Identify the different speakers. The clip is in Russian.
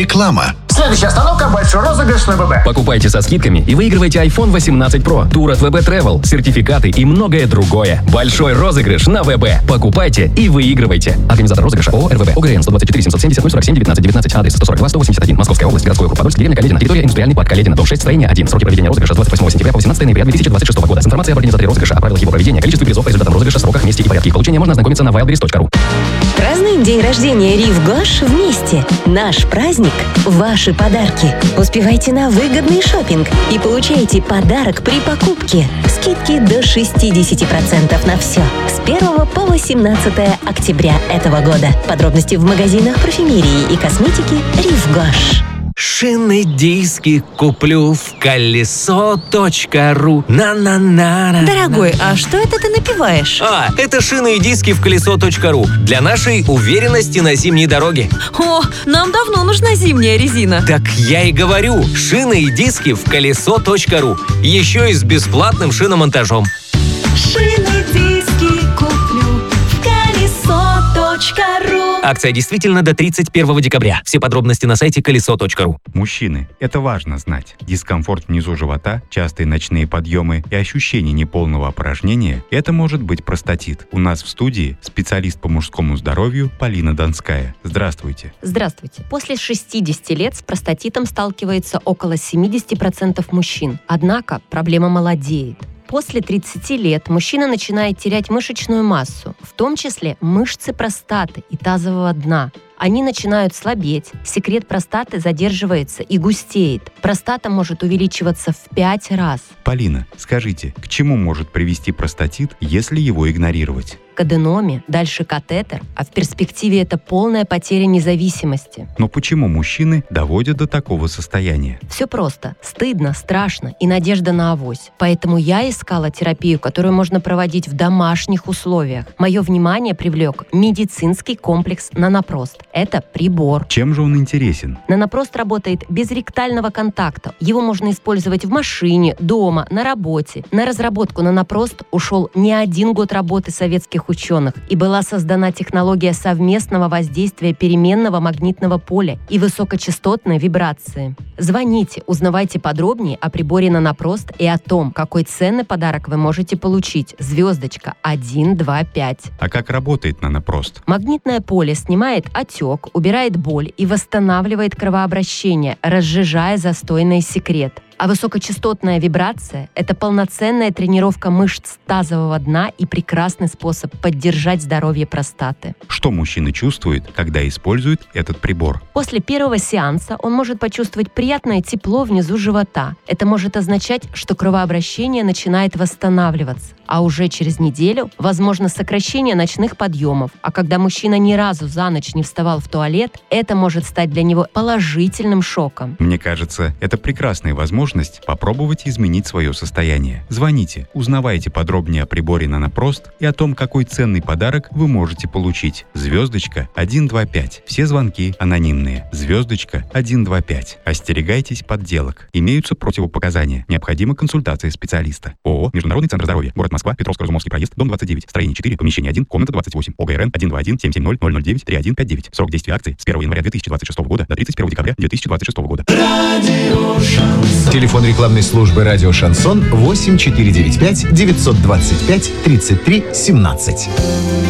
Speaker 1: Реклама.
Speaker 2: Следующая остановка – большой розыгрыш на ВБ.
Speaker 3: Покупайте со скидками и выигрывайте iPhone 18 Pro, тур от ВБ Travel, сертификаты и многое другое. Большой розыгрыш на ВБ. Покупайте и выигрывайте. Организатор розыгрыша ООО РВБ. ОГРН 124 770 047 19 19. Адрес 142 181. Московская область. Городской округ Подольск. Деревня Каледина. Территория индустриальный парк Каледина. Дом 6. Строение 1. Сроки проведения розыгрыша с 28 сентября по 18 ноября 2026 года. С информацией об организаторе розыгрыша, о правилах его проведения, количестве призов, результатам розыгрыша, сроках, месте и порядке их получения можно ознакомиться на wildberries.ru.
Speaker 4: Празднуем день рождения Рив Гош вместе. Наш праздник – ваши подарки. Успевайте на выгодный шопинг и получайте подарок при покупке. Скидки до 60% на все. С 1 по 18 октября этого года. Подробности в магазинах парфюмерии и косметики Рив Гош.
Speaker 5: Шины диски куплю в колесо.ру. На-на-на.
Speaker 4: Дорогой, а что это ты напиваешь?
Speaker 5: Это шины и диски в колесо.ру. Для нашей уверенности на зимней дороге.
Speaker 4: О, нам давно нужна зимняя резина.
Speaker 5: Так я и говорю. Шины и диски в колесо.ру. Еще и с бесплатным шиномонтажом.
Speaker 4: Шины диски куплю в колесо.ру.
Speaker 5: Акция действительно до 31 декабря. Все подробности на сайте колесо.ру.
Speaker 6: Мужчины, это важно знать. Дискомфорт внизу живота, частые ночные подъемы и ощущение неполного опорожнения – это может быть простатит. У нас в студии специалист по мужскому здоровью Полина Донская. Здравствуйте.
Speaker 7: Здравствуйте. После 60 лет с простатитом сталкивается около 70% мужчин. Однако проблема молодеет. После 30 лет мужчина начинает терять мышечную массу, в том числе мышцы простаты и тазового дна. Они начинают слабеть, секрет простаты задерживается и густеет. Простата может увеличиваться в 5 раз.
Speaker 6: Полина, скажите, к чему может привести простатит, если его игнорировать?
Speaker 7: К аденоме, дальше катетер, а в перспективе это полная потеря независимости.
Speaker 6: Но почему мужчины доводят до такого состояния?
Speaker 7: Все просто. Стыдно, страшно и надежда на авось. Поэтому я искала терапию, которую можно проводить в домашних условиях. Мое внимание привлек медицинский комплекс «Нанопрост». Это прибор.
Speaker 6: Чем же он интересен?
Speaker 7: Нанопрост работает без ректального контакта. Его можно использовать в машине, дома, на работе. На разработку Нанопрост ушел не 1 год работы советских ученых, и была создана технология совместного воздействия переменного магнитного поля и высокочастотной вибрации. Звоните, узнавайте подробнее о приборе Нанопрост и о том, какой ценный подарок вы можете получить. Звездочка 125.
Speaker 6: А как работает Нанопрост?
Speaker 7: Магнитное поле снимает отек, убирает боль и восстанавливает кровообращение, разжижая застойный секрет. А высокочастотная вибрация – это полноценная тренировка мышц тазового дна и прекрасный способ поддержать здоровье простаты.
Speaker 6: Что мужчина чувствует, когда использует этот прибор?
Speaker 7: После первого сеанса он может почувствовать приятное тепло внизу живота. Это может означать, что кровообращение начинает восстанавливаться. А уже через неделю возможно сокращение ночных подъемов. А когда мужчина ни разу за ночь не вставал в туалет, это может стать для него положительным шоком.
Speaker 6: Мне кажется, это прекрасная возможность попробовать изменить свое состояние. Звоните, узнавайте подробнее о приборе Нанопрост и о том, какой ценный подарок вы можете получить. Звездочка 125. Все звонки анонимные. Звездочка 125. Остерегайтесь подделок. Имеются противопоказания. Необходима консультация специалиста. ООО «Международный центр здоровья». Город Москва, Петровско-Разумовский проезд, дом 29, строение 4, помещение 1, комната 28. ОГРН 121-770-009-3159. Срок действия акции с 1 января 2026 года до 31 декабря 2026 года.
Speaker 1: Телефон рекламной службы «Радио Шансон» 8495 925 33 17.